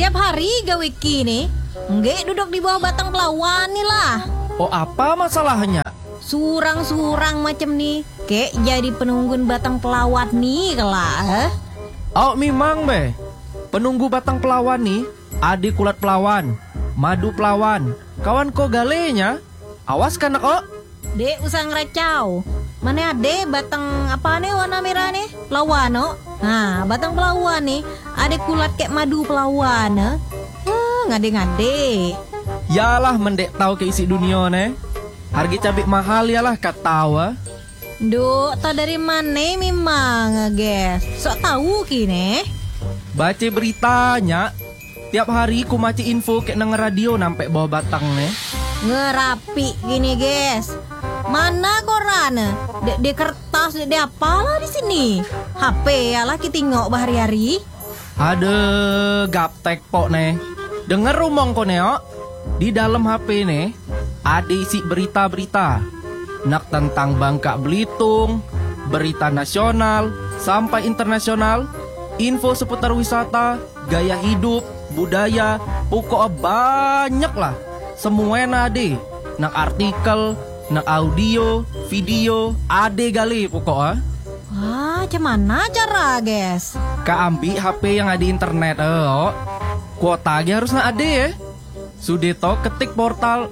tiap hari gawe kini. Nggak duduk di bawah batang pelawan nih lah. Oh, apa masalahnya? Surang-surang macam nih. Kayak jadi penunggun batang pelawat nih kelak. Oh, memang be. Penunggu batang pelawan nih, adik kulat pelawan, madu pelawan, kawan ko galenya. Awas kan kok. Dek usah ngeracau. Mana ade batang apa nih warna merah nih? Pelawan no. Nah, batang pelawan nih, ade kulat kayak madu pelawan. Ngade-ngade. Yalah mendek tahu ke isi dunia nih. Harga cabai mahal yalah kat tahu. Duh, tau dari mana memang, guys? Sok tahu kini. Baca beritanya. Tiap hari ku maci info kayak nang radio nampak bawah batang nih. Ngerapi gini, guys. Mana koran? Di kertas, di apalah di sini? HP ya lah kita tengok bahari-hari. Ada gaptek pok nih. Dengar rumong ko neo. Di dalam HP nih ada isi berita-berita. Nak tentang Bangka Belitung, berita nasional sampai internasional, info seputar wisata, gaya hidup, budaya, pokok banyak lah. Semuanya ada. Nak artikel, nak audio, video, ade gali pokoknya. Wah, cuman cara, guys? Ka ambil HP yang ada internet, kuota aja harus ada ya. Sudeto ketik portal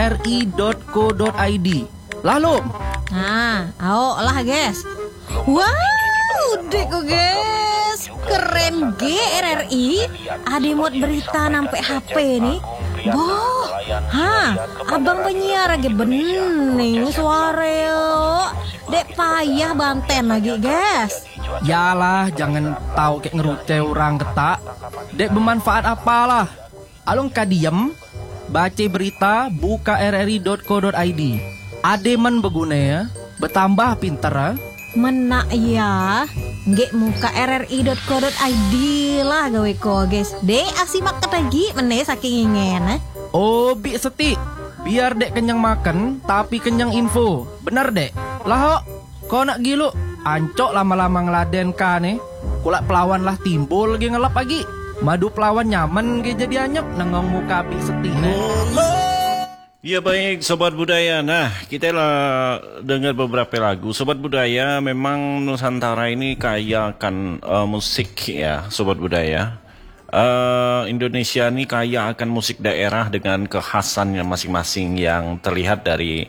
rri.co.id. Lalu. Nah, ayo lah, guys. Wow, deko guys, keren RRI. Ada muat berita nampak HP nih. Boh, abang penyiar lagi bening suara yo. Dek payah banten lagi guys. Yalah, jangan tahu kayak ngeruceh orang ketak. Dek bermanfaat apalah. Alung kadiem, baca berita, buka rri.co.id. Ademan beguna ya, bertambah pinter ya. Menak ya, nggak muka rri.co.id lah gawe ko guys. Dek asimak lagi meneh saking ingin. Oh, bi seti. Biar dek kenyang makan, tapi kenyang info. Benar dek. Lah kok nak gilu? Ancok lama-lama ngeladen ka nih. Kulak pelawan lah timbul lagi ngelap lagi. Madu pelawan nyaman ge jadi anyep nengong muka bi seti nih. Ya baik Sobat Budaya. Nah kita lah dengar beberapa lagu. Sobat Budaya memang Nusantara ini kaya akan musik ya Sobat Budaya. Indonesia ini kaya akan musik daerah dengan kekhasannya masing-masing yang terlihat dari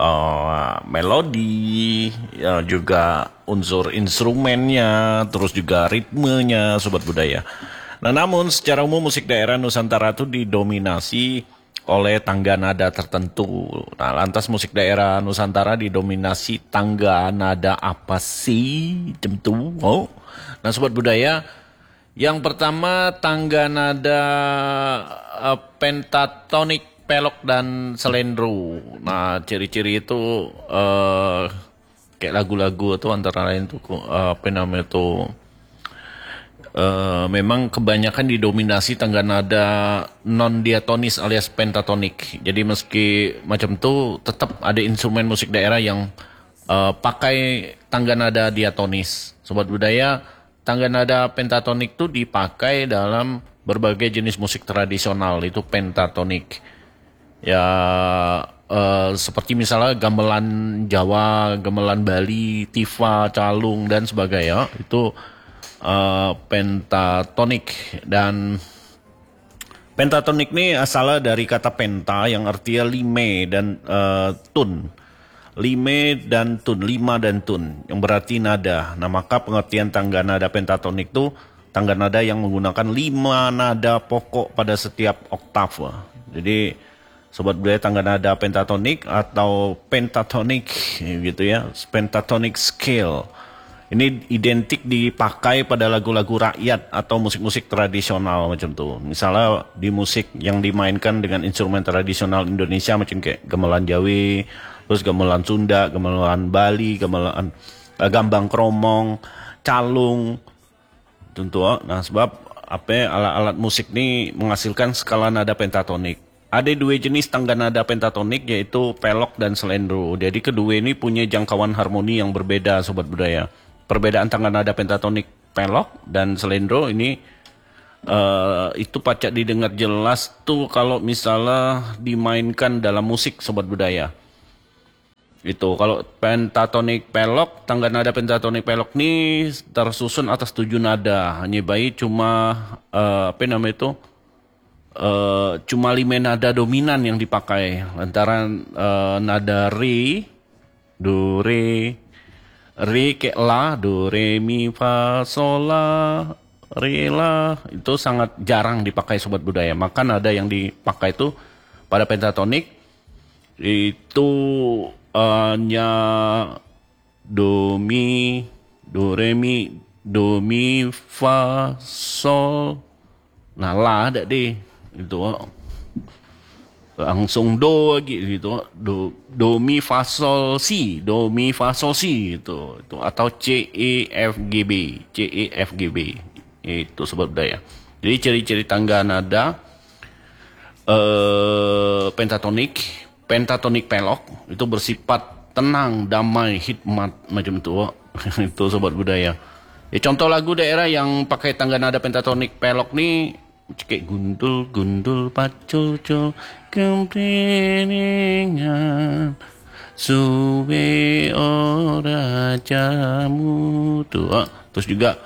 melodi, ya, juga unsur instrumennya, terus juga ritmenya Sobat Budaya. Nah namun secara umum musik daerah Nusantara itu didominasi oleh tangga nada tertentu. Nah, lantas musik daerah Nusantara didominasi tangga nada apa sih? Tentu. Oh. Nah, Sobat Budaya, yang pertama tangga nada pentatonik, pelok dan selendro. Nah, ciri-ciri itu kayak lagu-lagu itu antara lain tuh apa namanya tuh memang kebanyakan didominasi tangga nada non diatonis alias pentatonik. Jadi meski macam itu tetap ada instrumen musik daerah yang pakai tangga nada diatonis. Sobat Budaya, tangga nada pentatonik itu dipakai dalam berbagai jenis musik tradisional, itu pentatonik. Ya seperti misalnya gamelan Jawa, gamelan Bali, tifa, calung dan sebagainya. Itu pentatonik. Dan pentatonik ini asalnya dari kata penta yang artinya lime dan tun. Lime dan tun, lima dan tun, yang berarti nada. Nah maka pengertian tangga nada pentatonik itu tangga nada yang menggunakan 5 nada pokok pada setiap oktav. Jadi Sobat Budaya, tangga nada pentatonik atau pentatonik gitu ya, pentatonic scale. Ini identik dipakai pada lagu-lagu rakyat atau musik-musik tradisional macam tuh. Misalnya di musik yang dimainkan dengan instrumen tradisional Indonesia macam kayak gamelan Jawi, terus gamelan Sunda, gamelan Bali, gamelan gambang kromong, calung. Tentu. Nah, sebab alat-alat musik ini menghasilkan skala nada pentatonik. Ada 2 jenis tangga nada pentatonik yaitu pelok dan selendro. Jadi kedua ini punya jangkauan harmoni yang berbeda Sobat Budaya. Perbedaan tangga nada pentatonik pelok dan selendro ini itu pacak didengar jelas tuh kalau misalnya dimainkan dalam musik Sobat Budaya. Itu kalau pentatonik pelok, tangga nada pentatonik pelok ini tersusun atas 7 nada. Hanya baik cuma cuma 5 nada dominan yang dipakai. Lantaran nada re, do re ke la, do re mi fa sol la, re la, itu sangat jarang dipakai Sobat Budaya. Maka nada yang dipakai itu pada pentatonik itu hanya do mi, do re mi, do mi fa sol, nah la ada deh itu langsung do lagi gitu, do mi fa sol si, do mi fa sol si itu atau C E F G B itu Sobat Budaya. Jadi ciri-ciri tangga nada pentatonik pelok itu bersifat tenang, damai, hikmat macam itu. Itu Sobat Budaya. Ya, contoh lagu daerah yang pakai tangga nada pentatonik pelok nih kayak gundul pacul cul kempeningan suwe ora jamu tuh. Terus juga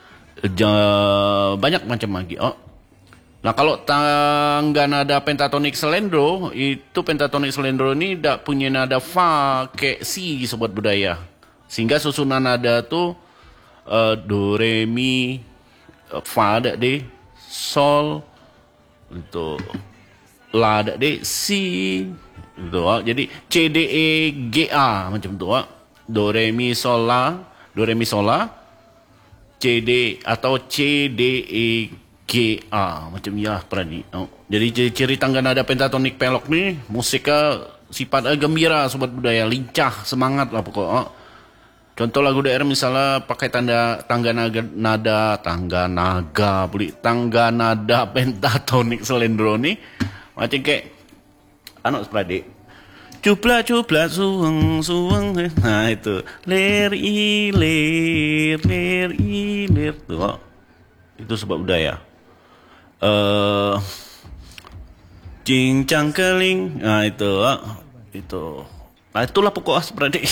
banyak macam lagi. Nah kalau tangga nada pentatonik selendro, itu pentatonik selendro ini tidak punya nada fa kayak si Sobat Budaya. Sehingga susunan nada tuh do re mi fa ada deh, sol itu la ada deh, si itu. Jadi C D E G A macam tu. Do re mi sol la, C D atau C D E G A macam ya Pradi. Jadi ciri tangga nada pentatonik pelok nih musiknya sifatnya gembira Sobat Budaya, lincah, semangat lah pokok. Contoh lagu daerah misalnya pakai tangga nada pentatonik selendro nih macam kayak Pradi. Cupla suweng. Nah itu ler tuh. Itu Sobat Budaya. Cincang keling, nah itu. Nah itulah pokok Pradi.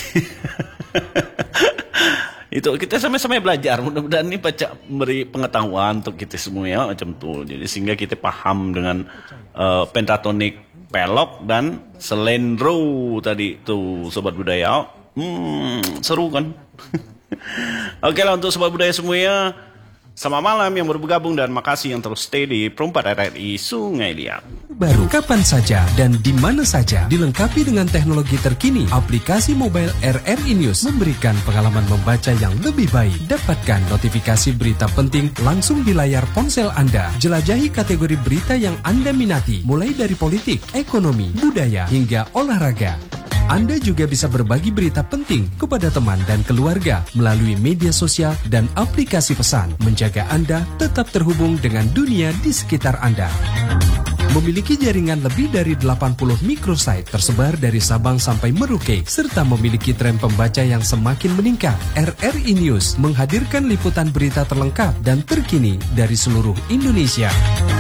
Itu kita sama-sama belajar. Mudah-mudahan ini baca beri pengetahuan untuk kita semua ya macam tuh. Jadi sehingga kita paham dengan pentatonik pelok dan selendro tadi tuh Sobat Budaya. Seru kan? Oke lah untuk Sobat Budaya semuanya. Selamat malam yang baru bergabung dan makasih yang terus stay di Perumpat RRI Sungai Liat. Baru kapan saja dan di mana saja dilengkapi dengan teknologi terkini. Aplikasi mobile RRI News memberikan pengalaman membaca yang lebih baik. Dapatkan notifikasi berita penting langsung di layar ponsel Anda. Jelajahi kategori berita yang Anda minati, mulai dari politik, ekonomi, budaya, hingga olahraga. Anda juga bisa berbagi berita penting kepada teman dan keluarga melalui media sosial dan aplikasi pesan, menjaga Anda tetap terhubung dengan dunia di sekitar Anda. Memiliki jaringan lebih dari 80 microsite tersebar dari Sabang sampai Merauke, serta memiliki tren pembaca yang semakin meningkat. RRI News menghadirkan liputan berita terlengkap dan terkini dari seluruh Indonesia.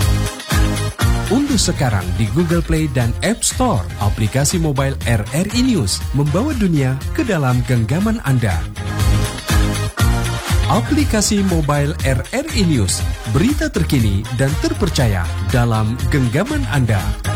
Unduh sekarang di Google Play dan App Store aplikasi mobile RRI News, membawa dunia ke dalam genggaman Anda. Aplikasi mobile RRI News, berita terkini dan terpercaya dalam genggaman Anda.